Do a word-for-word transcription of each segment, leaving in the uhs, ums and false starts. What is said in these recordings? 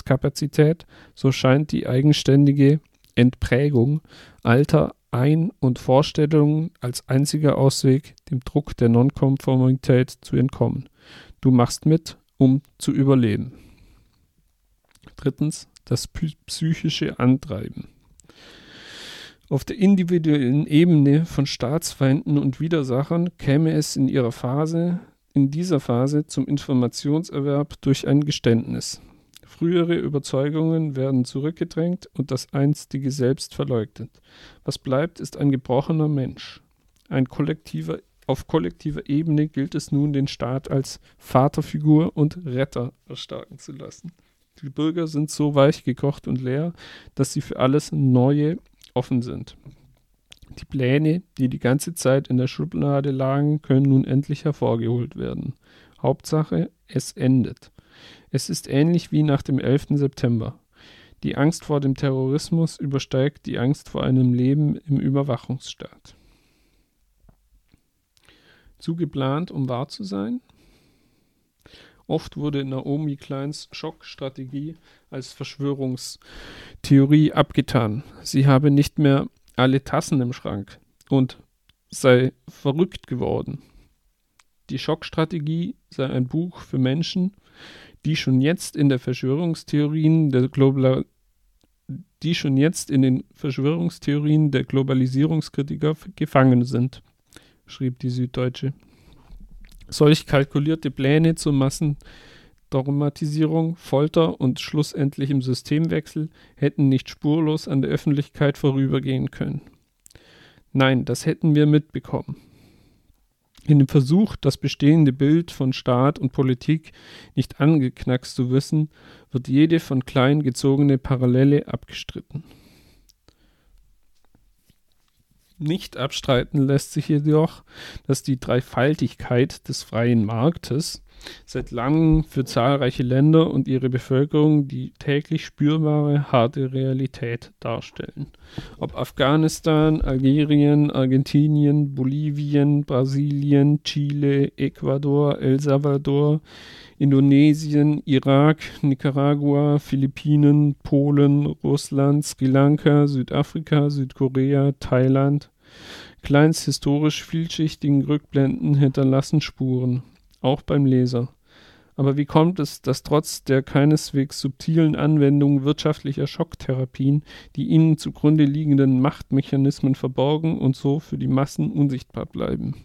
Überzeugungskapazität, so scheint die eigenständige Entprägung alter Ein- und Vorstellungen als einziger Ausweg, dem Druck der Nonkonformität zu entkommen. Du machst mit, um zu überleben. Drittens, das psychische Antreiben. Auf der individuellen Ebene von Staatsfeinden und Widersachern käme es in ihrer Phase, in dieser Phase zum Informationserwerb durch ein Geständnis. Frühere Überzeugungen werden zurückgedrängt und das einstige Selbst verleugnet. Was bleibt, ist ein gebrochener Mensch. Ein kollektiver, auf kollektiver Ebene gilt es nun, den Staat als Vaterfigur und Retter erstarken zu lassen. Die Bürger sind so weich gekocht und leer, dass sie für alles Neue offen sind. Die Pläne, die die ganze Zeit in der Schublade lagen, können nun endlich hervorgeholt werden. Hauptsache, es endet. Es ist ähnlich wie nach dem elften September. Die Angst vor dem Terrorismus übersteigt die Angst vor einem Leben im Überwachungsstaat. Zu geplant, um wahr zu sein? Oft wurde Naomi Kleins Schockstrategie als Verschwörungstheorie abgetan. Sie habe nicht mehr alle Tassen im Schrank und sei verrückt geworden. Die Schockstrategie sei ein Buch für Menschen, die schon jetzt in der Verschwörungstheorien der Global die schon jetzt in den Verschwörungstheorien der Globalisierungskritiker gefangen sind, schrieb die Süddeutsche. Solch kalkulierte Pläne zur Massendogmatisierung, Folter und schlussendlichem Systemwechsel hätten nicht spurlos an der Öffentlichkeit vorübergehen können. Nein, das hätten wir mitbekommen. In dem Versuch, das bestehende Bild von Staat und Politik nicht angeknackst zu wissen, wird jede von klein gezogene Parallele abgestritten. Nicht abstreiten lässt sich jedoch, dass die Dreifaltigkeit des freien Marktes seit langem für zahlreiche Länder und ihre Bevölkerung die täglich spürbare harte Realität darstellen. Ob Afghanistan, Algerien, Argentinien, Bolivien, Brasilien, Chile, Ecuador, El Salvador, Indonesien, Irak, Nicaragua, Philippinen, Polen, Russland, Sri Lanka, Südafrika, Südkorea, Thailand. Kleins historisch vielschichtigen Rückblenden hinterlassen Spuren, auch beim Leser. Aber wie kommt es, dass trotz der keineswegs subtilen Anwendung wirtschaftlicher Schocktherapien die ihnen zugrunde liegenden Machtmechanismen verborgen und so für die Massen unsichtbar bleiben?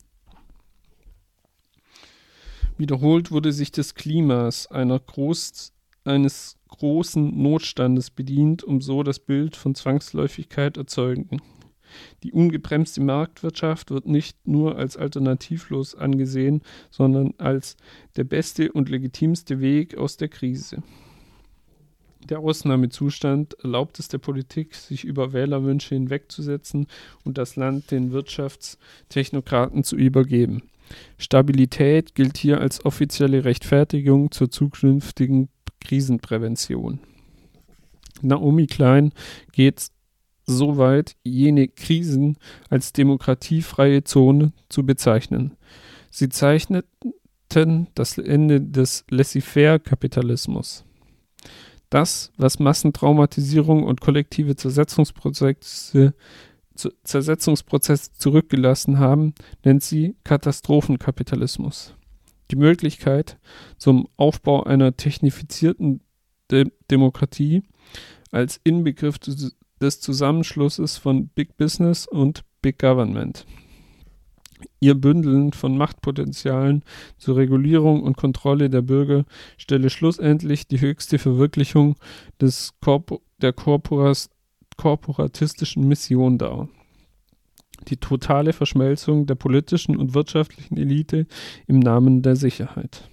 Wiederholt wurde sich des Klimas einer Groß, eines großen Notstandes bedient, um so das Bild von Zwangsläufigkeit erzeugen. Die ungebremste Marktwirtschaft wird nicht nur als alternativlos angesehen, sondern als der beste und legitimste Weg aus der Krise. Der Ausnahmezustand erlaubt es der Politik, sich über Wählerwünsche hinwegzusetzen und das Land den Wirtschaftstechnokraten zu übergeben. Stabilität gilt hier als offizielle Rechtfertigung zur zukünftigen Krisenprävention. Naomi Klein geht so weit, jene Krisen als demokratiefreie Zone zu bezeichnen. Sie zeichneten das Ende des Laissez-faire-Kapitalismus. Das, was Massentraumatisierung und kollektive Zersetzungsprozesse Zersetzungsprozess zurückgelassen haben, nennt sie Katastrophenkapitalismus. Die Möglichkeit zum Aufbau einer technifizierten De- Demokratie als Inbegriff des, des Zusammenschlusses von Big Business und Big Government. Ihr Bündeln von Machtpotenzialen zur Regulierung und Kontrolle der Bürger stelle schlussendlich die höchste Verwirklichung des Korpo- der Korporas korporatistischen Mission dar. Die totale Verschmelzung der politischen und wirtschaftlichen Elite im Namen der Sicherheit.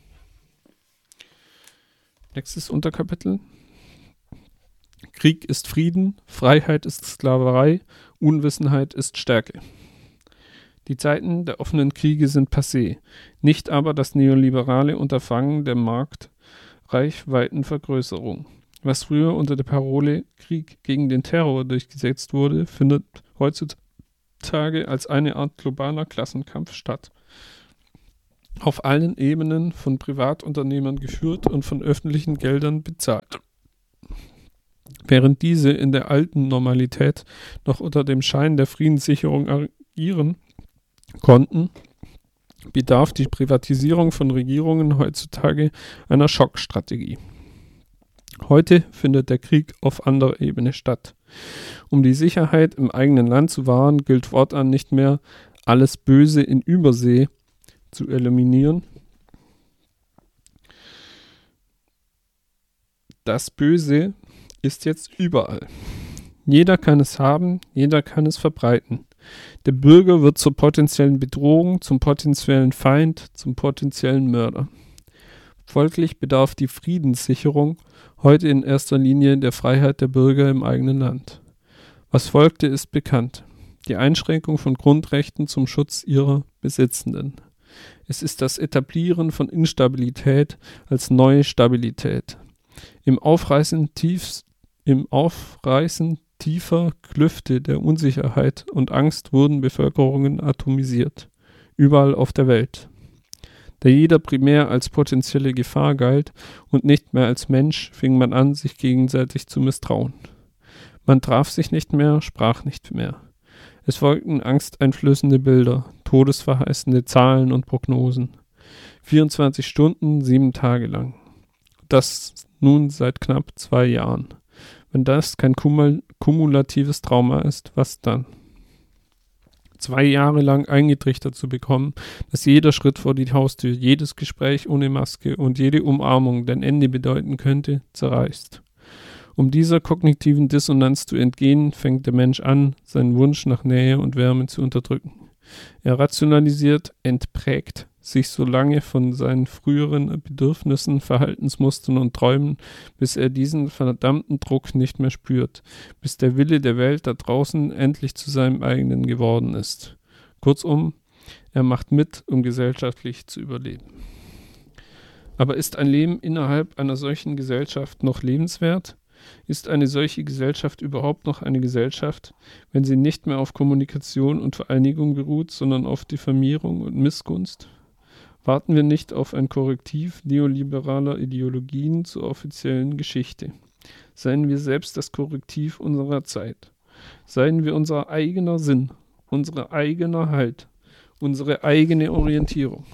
Nächstes Unterkapitel. Krieg ist Frieden, Freiheit ist Sklaverei, Unwissenheit ist Stärke. Die Zeiten der offenen Kriege sind passé, nicht aber das neoliberale Unterfangen der Marktreichweitenvergrößerung. Was früher unter der Parole Krieg gegen den Terror durchgesetzt wurde, findet heutzutage als eine Art globaler Klassenkampf statt. auf allen Ebenen von Privatunternehmern geführt und von öffentlichen Geldern bezahlt. Während diese in der alten Normalität noch unter dem Schein der Friedenssicherung agieren konnten, bedarf die Privatisierung von Regierungen heutzutage einer Schockstrategie. Heute findet der Krieg auf anderer Ebene statt. Um die Sicherheit im eigenen Land zu wahren, gilt fortan nicht mehr, alles Böse in Übersee zu eliminieren. Das Böse ist jetzt überall. Jeder kann es haben, jeder kann es verbreiten. Der Bürger wird zur potenziellen Bedrohung, zum potenziellen Feind, zum potenziellen Mörder. Folglich bedarf die Friedenssicherung heute in erster Linie der Freiheit der Bürger im eigenen Land. Was folgte, ist bekannt. Die Einschränkung von Grundrechten zum Schutz ihrer Besitzenden. Es ist das Etablieren von Instabilität als neue Stabilität. Im Aufreißen, tiefst, im Aufreißen tiefer Klüfte der Unsicherheit und Angst wurden Bevölkerungen atomisiert. Überall auf der Welt. Da jeder primär als potenzielle Gefahr galt und nicht mehr als Mensch, fing man an, sich gegenseitig zu misstrauen. Man traf sich nicht mehr, sprach nicht mehr. Es folgten angsteinflößende Bilder, todesverheißende Zahlen und Prognosen. vierundzwanzig Stunden, sieben Tage lang. Das nun seit knapp zwei Jahren. Wenn das kein kumul- kumulatives Trauma ist, was dann? Zwei Jahre lang eingetrichtert zu bekommen, dass jeder Schritt vor die Haustür, jedes Gespräch ohne Maske und jede Umarmung dein Ende bedeuten könnte, zerreißt. Um dieser kognitiven Dissonanz zu entgehen, fängt der Mensch an, seinen Wunsch nach Nähe und Wärme zu unterdrücken. Er rationalisiert, entprägt sich so lange von seinen früheren Bedürfnissen, Verhaltensmustern und Träumen, bis er diesen verdammten Druck nicht mehr spürt, bis der Wille der Welt da draußen endlich zu seinem eigenen geworden ist. Kurzum, er macht mit, um gesellschaftlich zu überleben. Aber ist ein Leben innerhalb einer solchen Gesellschaft noch lebenswert? Ist eine solche Gesellschaft überhaupt noch eine Gesellschaft, wenn sie nicht mehr auf Kommunikation und Vereinigung beruht, sondern auf Diffamierung und Missgunst? Warten wir nicht auf ein Korrektiv neoliberaler Ideologien zur offiziellen Geschichte. Seien wir selbst das Korrektiv unserer Zeit. Seien wir unser eigener Sinn, unser eigener Halt, unsere eigene Orientierung.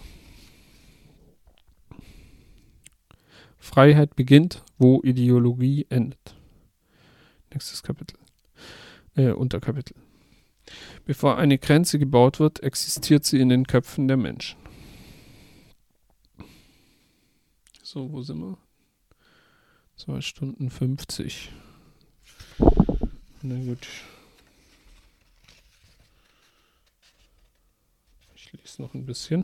Freiheit beginnt, wo Ideologie endet. Nächstes Kapitel. Äh, Unterkapitel. Bevor eine Grenze gebaut wird, existiert sie in den Köpfen der Menschen. So, wo sind wir? zwei Stunden fünfzig. Na gut. Ich lese noch ein bisschen.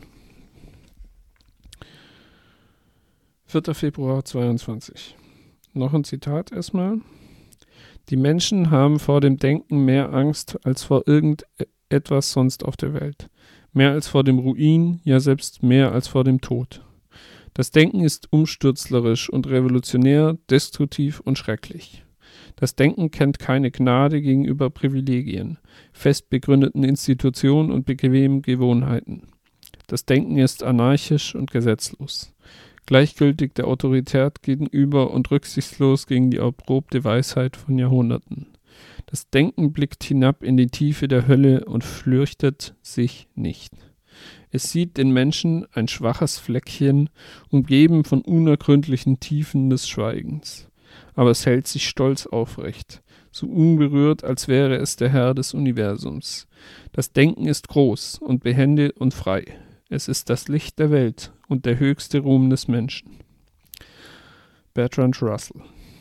vierter Februar zweiundzwanzig. Noch ein Zitat erstmal. Die Menschen haben vor dem Denken mehr Angst als vor irgendetwas sonst auf der Welt. Mehr als vor dem Ruin, ja selbst mehr als vor dem Tod. Das Denken ist umstürzlerisch und revolutionär, destruktiv und schrecklich. Das Denken kennt keine Gnade gegenüber Privilegien, fest begründeten Institutionen und bequemen Gewohnheiten. Das Denken ist anarchisch und gesetzlos. Gleichgültig der Autorität gegenüber und rücksichtslos gegen die erprobte Weisheit von Jahrhunderten. Das Denken blickt hinab in die Tiefe der Hölle und fürchtet sich nicht. Es sieht den Menschen ein schwaches Fleckchen, umgeben von unergründlichen Tiefen des Schweigens. Aber es hält sich stolz aufrecht, so unberührt, als wäre es der Herr des Universums. Das Denken ist groß und behende und frei. Es ist das Licht der Welt und der höchste Ruhm des Menschen. Bertrand Russell.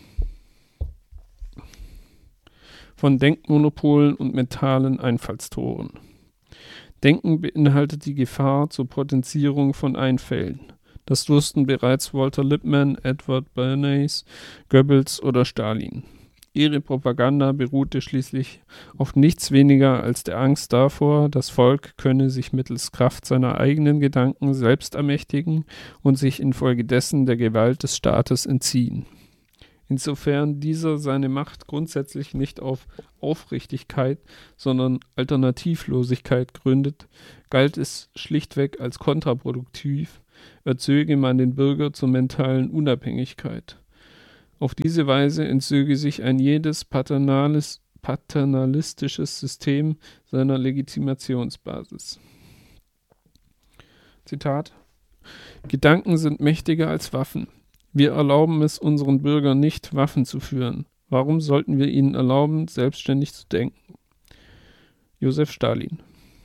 Von Denkmonopolen und mentalen Einfallstoren. Denken beinhaltet die Gefahr zur Potenzierung von Einfällen. Das wussten bereits Walter Lippmann, Edward Bernays, Goebbels oder Stalin. Ihre Propaganda beruhte schließlich auf nichts weniger als der Angst davor, das Volk könne sich mittels Kraft seiner eigenen Gedanken selbst ermächtigen und sich infolgedessen der Gewalt des Staates entziehen. Insofern dieser seine Macht grundsätzlich nicht auf Aufrichtigkeit, sondern Alternativlosigkeit gründet, galt es schlichtweg als kontraproduktiv, erzöge man den Bürger zur mentalen Unabhängigkeit. Auf diese Weise entzöge sich ein jedes paternales, paternalistisches System seiner Legitimationsbasis. Zitat: Gedanken sind mächtiger als Waffen. Wir erlauben es unseren Bürgern nicht, Waffen zu führen. Warum sollten wir ihnen erlauben, selbstständig zu denken? Josef Stalin.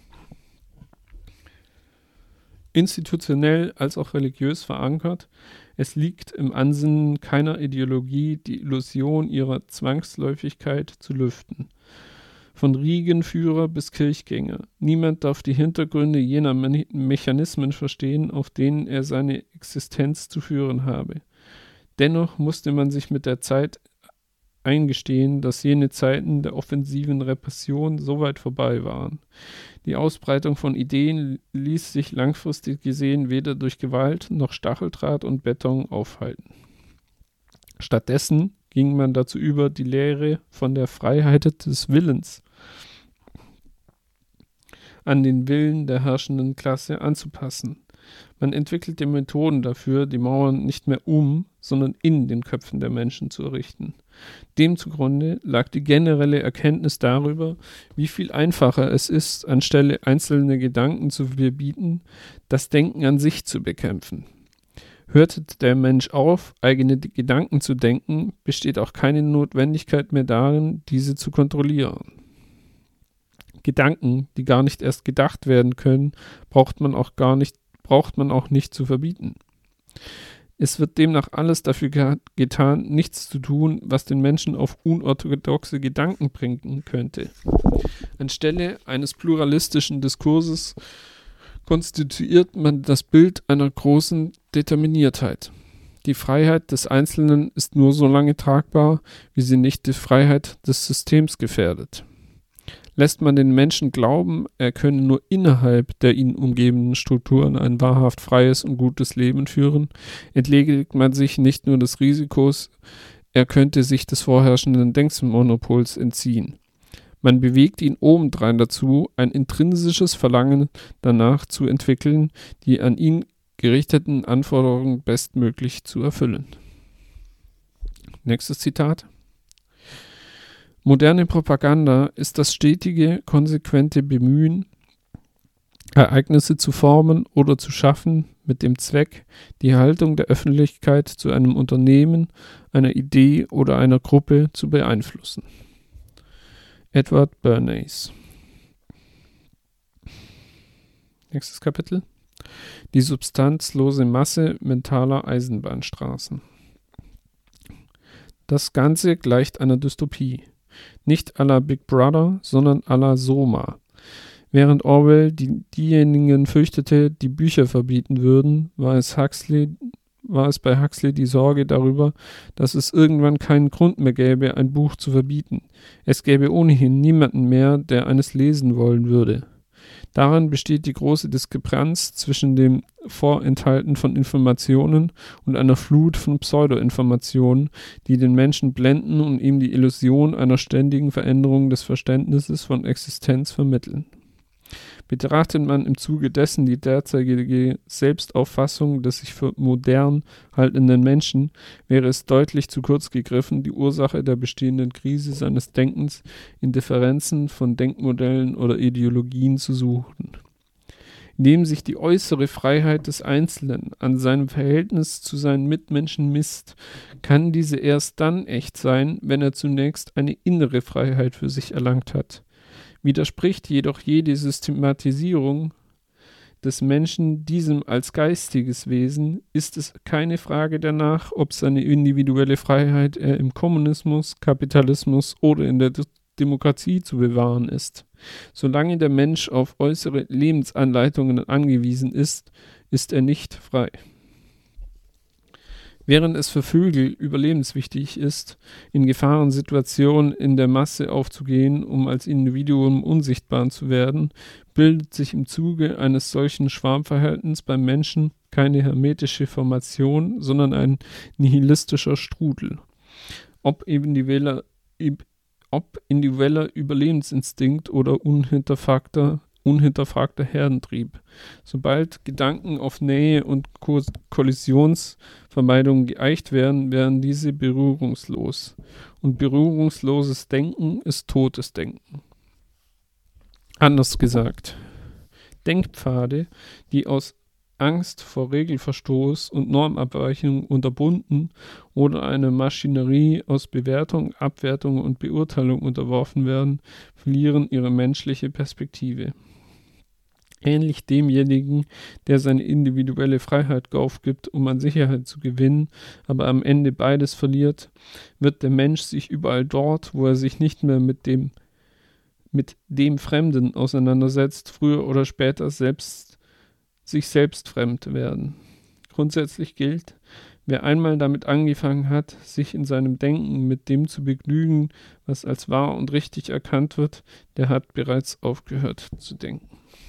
Institutionell als auch religiös verankert, es liegt im Ansinnen keiner Ideologie, die Illusion ihrer Zwangsläufigkeit zu lüften. Von Riegenführer bis Kirchgänger. Niemand darf die Hintergründe jener Me- Mechanismen verstehen, auf denen er seine Existenz zu führen habe. Dennoch musste man sich mit der Zeit eingestehen, dass jene Zeiten der offensiven Repression so weit vorbei waren. Die Ausbreitung von Ideen ließ sich langfristig gesehen weder durch Gewalt noch Stacheldraht und Beton aufhalten. Stattdessen ging man dazu über, die Lehre von der Freiheit des Willens an den Willen der herrschenden Klasse anzupassen. Man entwickelte Methoden dafür, die Mauern nicht mehr um, sondern in den Köpfen der Menschen zu errichten. Dem zugrunde lag die generelle Erkenntnis darüber, wie viel einfacher es ist, anstelle einzelne Gedanken zu verbieten, das Denken an sich zu bekämpfen. Hörte der Mensch auf, eigene Gedanken zu denken, besteht auch keine Notwendigkeit mehr darin, diese zu kontrollieren. Gedanken, die gar nicht erst gedacht werden können, braucht man auch gar nicht, braucht man auch nicht zu verbieten. Es wird demnach alles dafür ge- getan, nichts zu tun, was den Menschen auf unorthodoxe Gedanken bringen könnte. Anstelle eines pluralistischen Diskurses konstituiert man das Bild einer großen Determiniertheit. Die Freiheit des Einzelnen ist nur so lange tragbar, wie sie nicht die Freiheit des Systems gefährdet. Lässt man den Menschen glauben, er könne nur innerhalb der ihn umgebenden Strukturen ein wahrhaft freies und gutes Leben führen, entledigt man sich nicht nur des Risikos, er könnte sich des vorherrschenden Denkmonopols entziehen. Man bewegt ihn obendrein dazu, ein intrinsisches Verlangen danach zu entwickeln, die an ihn gerichteten Anforderungen bestmöglich zu erfüllen. Nächstes Zitat. Moderne Propaganda ist das stetige, konsequente Bemühen, Ereignisse zu formen oder zu schaffen, mit dem Zweck, die Haltung der Öffentlichkeit zu einem Unternehmen, einer Idee oder einer Gruppe zu beeinflussen. Edward Bernays. Nächstes Kapitel. Die substanzlose Masse mentaler Eisenbahnstraßen. Das Ganze gleicht einer Dystopie. Nicht à la Big Brother, sondern à la Soma. Während Orwell die, diejenigen fürchtete, die Bücher verbieten würden, war es, Huxley, war es bei Huxley die Sorge darüber, dass es irgendwann keinen Grund mehr gäbe, ein Buch zu verbieten. Es gäbe ohnehin niemanden mehr, der eines lesen wollen würde. Darin besteht die große Diskrepanz zwischen dem Vorenthalten von Informationen und einer Flut von Pseudoinformationen, die den Menschen blenden und ihm die Illusion einer ständigen Veränderung des Verständnisses von Existenz vermitteln. Betrachtet man im Zuge dessen die derzeitige Selbstauffassung des sich für modern haltenden Menschen, wäre es deutlich zu kurz gegriffen, die Ursache der bestehenden Krise seines Denkens in Differenzen von Denkmodellen oder Ideologien zu suchen. Indem sich die äußere Freiheit des Einzelnen an seinem Verhältnis zu seinen Mitmenschen misst, kann diese erst dann echt sein, wenn er zunächst eine innere Freiheit für sich erlangt hat. Widerspricht jedoch jede Systematisierung des Menschen diesem als geistiges Wesen, ist es keine Frage danach, ob seine individuelle Freiheit er im Kommunismus, Kapitalismus oder in der Demokratie zu bewahren ist. Solange der Mensch auf äußere Lebensanleitungen angewiesen ist, ist er nicht frei. Während es für Vögel überlebenswichtig ist, in Gefahrensituationen in der Masse aufzugehen, um als Individuum unsichtbar zu werden, bildet sich im Zuge eines solchen Schwarmverhaltens beim Menschen keine hermetische Formation, sondern ein nihilistischer Strudel. ob individueller, ob individueller Überlebensinstinkt oder unhinterfragter, unhinterfragter Herdentrieb. Sobald Gedanken auf Nähe und Ko- Kollisionsvermeidung geeicht werden, werden diese berührungslos. Und berührungsloses Denken ist totes Denken. Anders gesagt, Denkpfade, die aus Angst vor Regelverstoß und Normabweichung unterbunden oder einer Maschinerie aus Bewertung, Abwertung und Beurteilung unterworfen werden, verlieren ihre menschliche Perspektive. Ähnlich demjenigen, der seine individuelle Freiheit aufgibt, um an Sicherheit zu gewinnen, aber am Ende beides verliert, wird der Mensch sich überall dort, wo er sich nicht mehr mit dem mit dem Fremden auseinandersetzt, früher oder später selbst sich selbst fremd werden. Grundsätzlich gilt, wer einmal damit angefangen hat, sich in seinem Denken mit dem zu begnügen, was als wahr und richtig erkannt wird, der hat bereits aufgehört zu denken.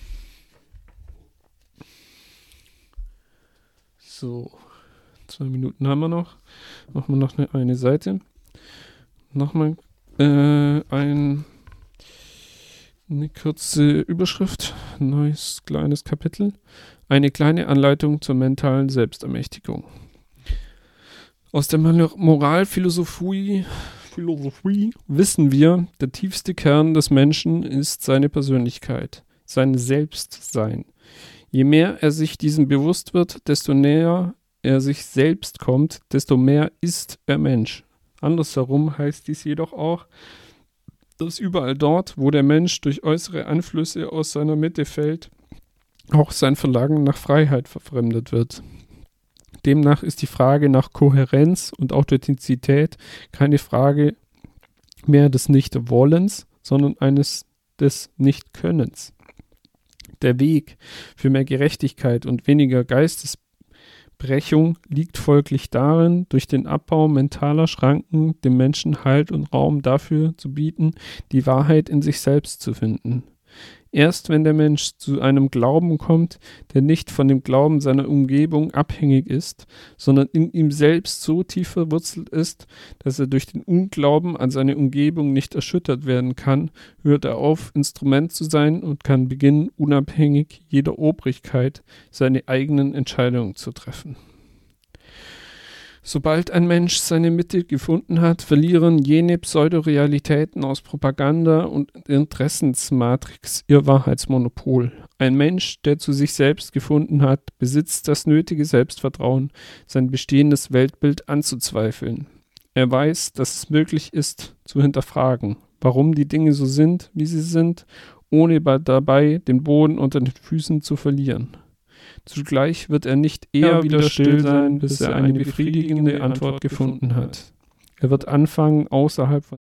So, zwei Minuten haben wir noch. Machen wir noch eine, eine Seite. Nochmal äh, ein Eine kurze Überschrift, neues kleines Kapitel. Eine kleine Anleitung zur mentalen Selbstermächtigung. Aus der Moralphilosophie Philosophie wissen wir, der tiefste Kern des Menschen ist seine Persönlichkeit, sein Selbstsein. Je mehr er sich diesem bewusst wird, desto näher er sich selbst kommt, desto mehr ist er Mensch. Andersherum heißt dies jedoch auch, dass überall dort, wo der Mensch durch äußere Einflüsse aus seiner Mitte fällt, auch sein Verlangen nach Freiheit verfremdet wird. Demnach ist die Frage nach Kohärenz und Authentizität keine Frage mehr des Nicht-Wollens, sondern eines des Nicht-Könnens. Der Weg für mehr Gerechtigkeit und weniger Geistesbrechung liegt folglich darin, durch den Abbau mentaler Schranken dem Menschen Halt und Raum dafür zu bieten, die Wahrheit in sich selbst zu finden. Erst wenn der Mensch zu einem Glauben kommt, der nicht von dem Glauben seiner Umgebung abhängig ist, sondern in ihm selbst so tief verwurzelt ist, dass er durch den Unglauben an seine Umgebung nicht erschüttert werden kann, hört er auf, Instrument zu sein und kann beginnen, unabhängig jeder Obrigkeit seine eigenen Entscheidungen zu treffen. Sobald ein Mensch seine Mitte gefunden hat, verlieren jene Pseudorealitäten aus Propaganda und Interessensmatrix ihr Wahrheitsmonopol. Ein Mensch, der zu sich selbst gefunden hat, besitzt das nötige Selbstvertrauen, sein bestehendes Weltbild anzuzweifeln. Er weiß, dass es möglich ist, zu hinterfragen, warum die Dinge so sind, wie sie sind, ohne dabei den Boden unter den Füßen zu verlieren. Zugleich wird er nicht eher wieder still sein, bis er eine befriedigende Antwort gefunden hat. Er wird anfangen, außerhalb von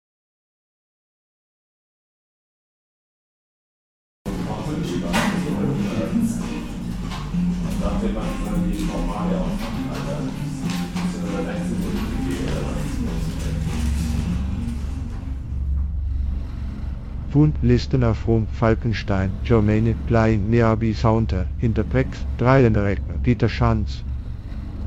Fund Listener from Falkenstein, Germany, Klein, Neabi Saunter, Hinterpex, Dreienreck, Peter Schanz.